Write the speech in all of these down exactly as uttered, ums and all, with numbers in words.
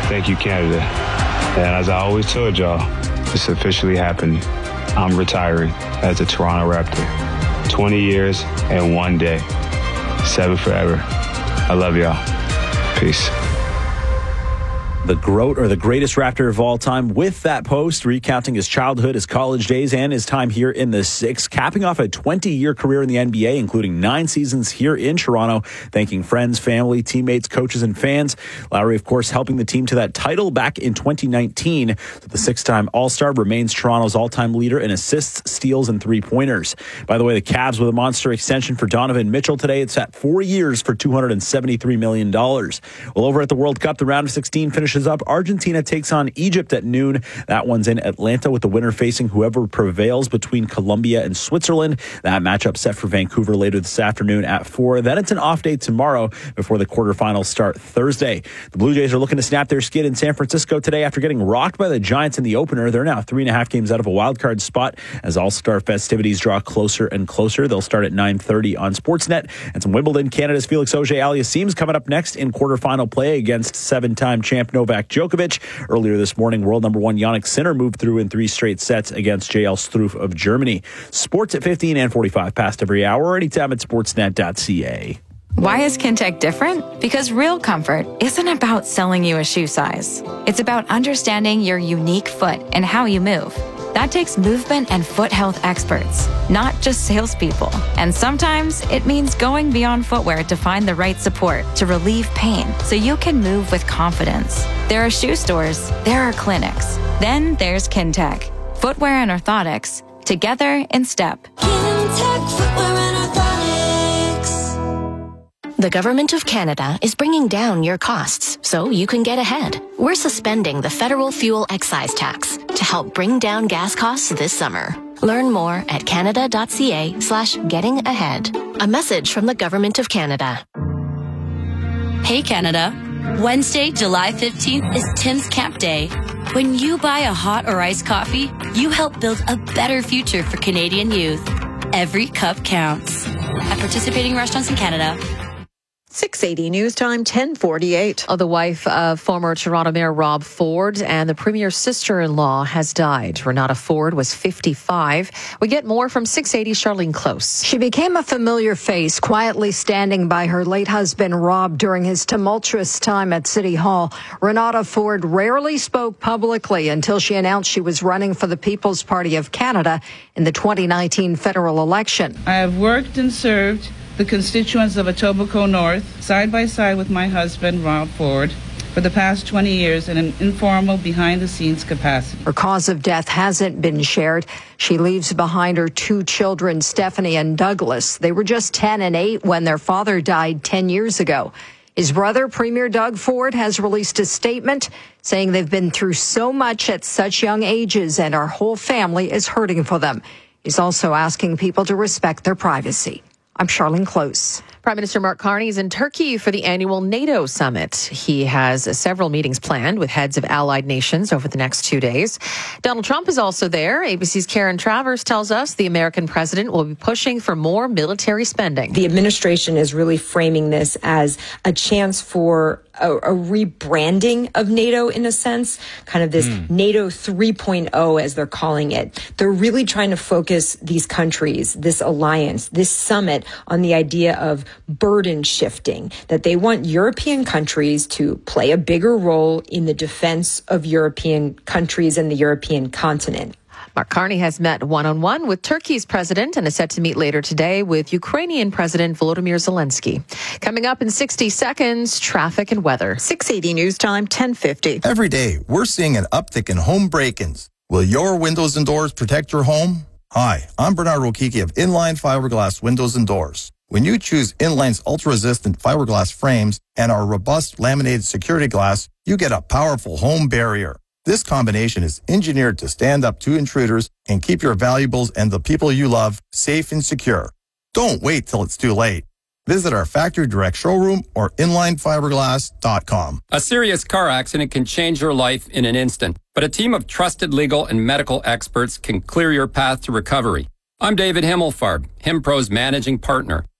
Thank you, Canada. And as I always told y'all, it's officially happened. I'm retiring as a Toronto Raptor. twenty years and one day. Seven forever. I love y'all. Peace. The GROAT, or the greatest Raptor of all time, with that post recounting his childhood, his college days, and his time here in the Six, capping off a twenty-year career in the N B A, including nine seasons here in Toronto, thanking friends, family, teammates, coaches, and fans. Lowry, of course, helping the team to that title back in twenty nineteen. So the six-time All-Star remains Toronto's all-time leader in assists, steals, and three-pointers. By the way, the Cavs with a monster extension for Donovan Mitchell today. It's at four years for two hundred seventy-three million dollars. Well, over at the World Cup, the round of sixteen finishes up. Argentina takes on Egypt at noon. That one's in Atlanta, with the winner facing whoever prevails between Colombia and Switzerland. That matchup set for Vancouver later this afternoon at four. Then it's an off day tomorrow before the quarterfinals start Thursday. The Blue Jays are looking to snap their skid in San Francisco today after getting rocked by the Giants in the opener. They're now three and a half games out of a wild card spot as All-Star festivities draw closer and closer. They'll start at nine thirty on Sportsnet. And some Wimbledon. Canada's Felix Auger-Aliassime's coming up next in quarterfinal play against seven-time champ Novak Djokovic. Earlier this morning, world number one Jannik Sinner moved through in three straight sets against J L Struff of Germany. Sports at fifteen and forty-five past every hour, or anytime at sportsnet dot c a. Why is Kintec different? Because real comfort isn't about selling you a shoe size. It's about understanding your unique foot and how you move. That takes movement and foot health experts, not just salespeople. And sometimes it means going beyond footwear to find the right support to relieve pain so you can move with confidence. There are shoe stores, there are clinics. Then there's Kintec. Footwear and orthotics, together in step. Kintec Footwear and Orthotics. The Government of Canada is bringing down your costs so you can get ahead. We're suspending the federal fuel excise tax to help bring down gas costs this summer. Learn more at canada.ca slash getting ahead. A message from the Government of Canada. Hey Canada, Wednesday, July fifteenth is Tim's Camp Day. When you buy a hot or iced coffee, you help build a better future for Canadian youth. Every cup counts. At participating restaurants in Canada. six eighty News Time, ten forty-eight. Oh, the wife of former Toronto Mayor Rob Ford and the Premier's sister-in-law has died. Renata Ford was fifty-five. We get more from six eighty's Charlene Close. She became a familiar face, quietly standing by her late husband Rob during his tumultuous time at City Hall. Renata Ford rarely spoke publicly until she announced she was running for the People's Party of Canada in the twenty nineteen federal election. I have worked and served the constituents of Etobicoke North, side by side with my husband, Rob Ford, for the past twenty years in an informal, behind-the-scenes capacity. Her cause of death hasn't been shared. She leaves behind her two children, Stephanie and Douglas. They were just ten and eight when their father died ten years ago. His brother, Premier Doug Ford, has released a statement saying they've been through so much at such young ages and our whole family is hurting for them. He's also asking people to respect their privacy. I'm Charlene Close. Prime Minister Mark Carney is in Turkey for the annual NATO summit. He has several meetings planned with heads of allied nations over the next two days. Donald Trump is also there. A B C's Karen Travers tells us the American president will be pushing for more military spending. The administration is really framing this as a chance for a, a rebranding of NATO in a sense, kind of this mm. NATO three point oh as they're calling it. They're really trying to focus these countries, this alliance, this summit on the idea of burden shifting, that they want European countries to play a bigger role in the defense of European countries and the European continent. Mark Carney has met one-on-one with Turkey's president and is set to meet later today with Ukrainian President Volodymyr Zelensky. Coming up in sixty seconds, traffic and weather. six eighty News Time, ten fifty. Every day, we're seeing an uptick in home break-ins. Will your windows and doors protect your home? Hi, I'm Bernard Rokiki of Inline Fiberglass Windows and Doors. When you choose Inline's ultra-resistant fiberglass frames and our robust laminated security glass, you get a powerful home barrier. This combination is engineered to stand up to intruders and keep your valuables and the people you love safe and secure. Don't wait till it's too late. Visit our factory direct showroom or inline fiberglass dot com. A serious car accident can change your life in an instant, but a team of trusted legal and medical experts can clear your path to recovery. I'm David Himmelfarb, HimPro's managing partner.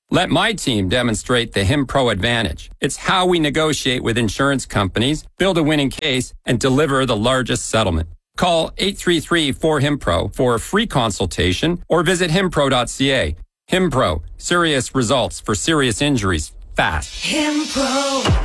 Let my team demonstrate the HimPro advantage. It's how we negotiate with insurance companies, build a winning case, and deliver the largest settlement. Call eight three three, four, H I M P R O for a free consultation or visit himpro dot c a. HimPro, serious results for serious injuries, fast. HimPro.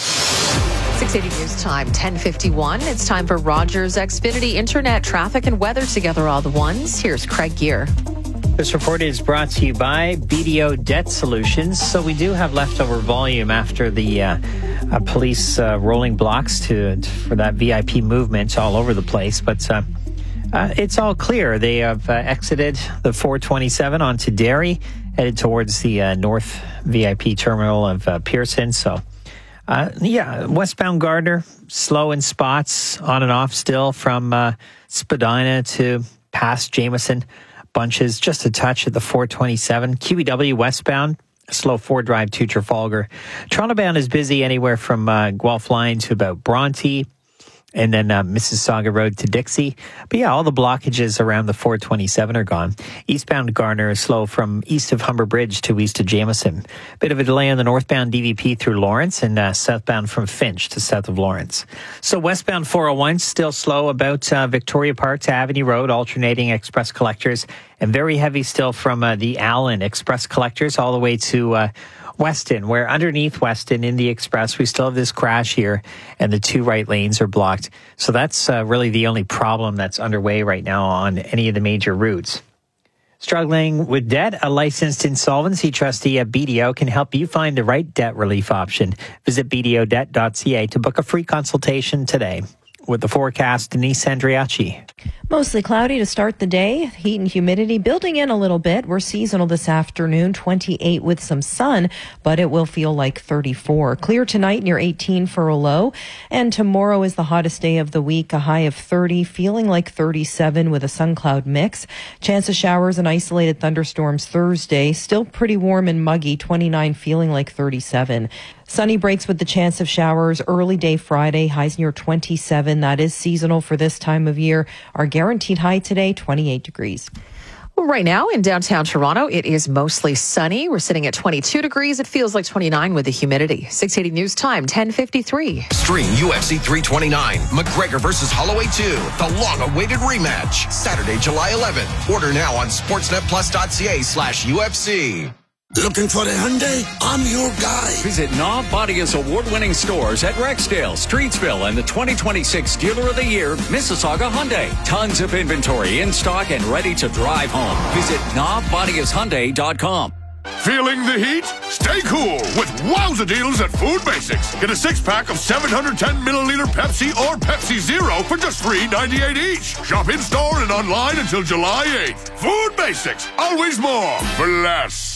six eighty News Time, ten fifty-one. It's time for Rogers Xfinity Internet traffic and weather together all the ones. Here's Craig Gear. This report is brought to you by B D O Debt Solutions. So we do have leftover volume after the uh, uh, police uh, rolling blocks to for that V I P movement all over the place. But uh, uh, it's all clear. They have uh, exited the four twenty-seven onto Derry, headed towards the uh, North V I P terminal of uh, Pearson. So, uh, yeah, westbound Gardner, slow in spots, on and off still from uh, Spadina to past Jameson. Bunches, just a touch at the four twenty-seven. Q E W westbound, slow four drive to Trafalgar. Toronto bound is busy anywhere from uh, Guelph Line to about Bronte, and then uh, Mississauga Road to Dixie. But yeah, all the blockages around the four twenty-seven are gone. Eastbound Garner is slow from east of Humber Bridge to east of Jameson. Bit of a delay on the northbound D V P through Lawrence, and uh, southbound from Finch to south of Lawrence. So westbound four oh one still slow about uh, Victoria Park to Avenue Road, alternating express collectors, and very heavy still from uh, the Allen express collectors all the way to uh, Weston, where underneath Weston in the express, we still have this crash here, and the two right lanes are blocked. So that's uh, really the only problem that's underway right now on any of the major routes. Struggling with debt, a licensed insolvency trustee at B D O can help you find the right debt relief option. Visit b d o debt dot c a to book a free consultation today. With the forecast, Denise Andriachi. Mostly cloudy to start the day. Heat and humidity building in a little bit. We're seasonal this afternoon, twenty-eight with some sun, but it will feel like thirty-four. Clear tonight near eighteen for a low. And tomorrow is the hottest day of the week, a high of thirty, feeling like thirty-seven with a sun cloud mix. Chance of showers and isolated thunderstorms Thursday. Still pretty warm and muggy, twenty-nine, feeling like thirty-seven. Sunny breaks with the chance of showers early day Friday, highs near twenty-seven. That is seasonal for this time of year. Our guaranteed high today, twenty-eight degrees. Well, right now in downtown Toronto, it is mostly sunny. We're sitting at twenty-two degrees. It feels like twenty-nine with the humidity. six eighty News Time, ten fifty-three. Stream U F C three twenty-nine, McGregor versus Holloway two, the long-awaited rematch. Saturday, July eleventh. Order now on sportsnet plus dot c a slash U F C. Looking for a Hyundai? I'm your guy. Visit Knob Bodia's award-winning stores at Rexdale, Streetsville, and the twenty twenty-six Dealer of the Year, Mississauga Hyundai. Tons of inventory in stock and ready to drive home. Visit knob bodias hyundai dot com. Feeling the heat? Stay cool with wowza deals at Food Basics. Get a six-pack of seven hundred ten milliliter Pepsi or Pepsi Zero for just three ninety-eight each. Shop in-store and online until July eighth. Food Basics, always more for less.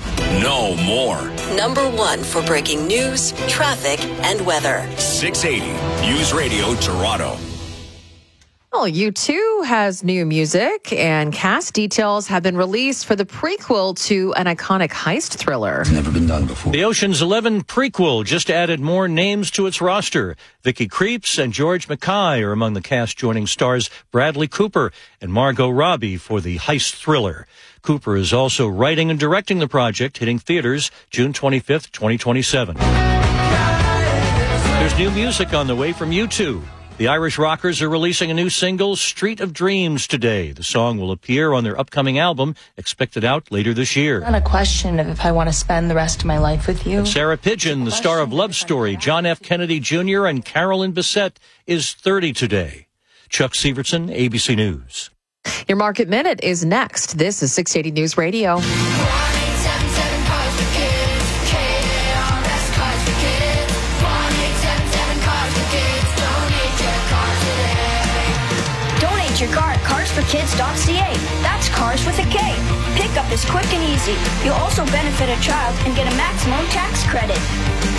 No more. Number one for breaking news, traffic, and weather. six eighty News Radio Toronto. Well, U two has new music, and cast details have been released for the prequel to an iconic heist thriller. It's never been done before. The Ocean's Eleven prequel just added more names to its roster. Vicky Krieps and George Mackay are among the cast, joining stars Bradley Cooper and Margot Robbie for the heist thriller. Cooper is also writing and directing the project, hitting theaters June twenty-fifth, twenty twenty-seven. There's new music on the way from U two. The Irish Rockers are releasing a new single, Street of Dreams, today. The song will appear on their upcoming album, expected out later this year. Not a question of if I want to spend the rest of my life with you. And Sarah Pidgeon, the star of Love Story, John F. Kennedy Junior, and Carolyn Bessette, is thirty today. Chuck Severson, A B C News. Your Market Minute is next. This is six eighty News Radio. Your car at cars for kids dot c a. That's cars with a K. Pickup is quick and easy. You'll also benefit a child and get a maximum tax credit.